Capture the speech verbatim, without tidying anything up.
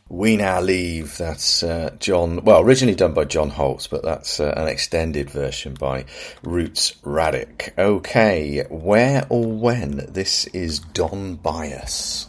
We Now Leave, that's uh, John, well, originally done by John Holtz, but that's uh, an extended version by Roots Radic. Okay, where or when? This is Don Bias.